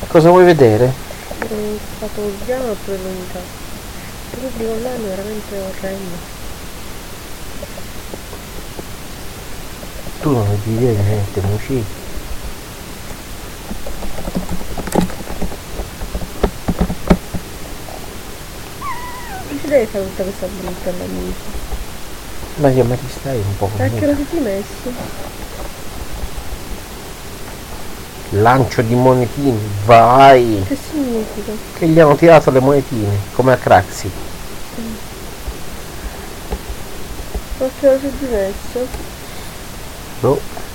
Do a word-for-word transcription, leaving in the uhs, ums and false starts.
Cosa vuoi vedere? È stato piano oppure l'unità. Il pubblico online è veramente orrendo. Tu non hai idea di niente, Muci. Non ci devi fare tutta questa brutta amici. Ma io ma ti stai un po' con A che ora Muci. ti sei messo? Lancio di monetine, vai! Che significa? Che gli hanno tirato le monetine, come a Craxi. A che ora sei messo? Boh.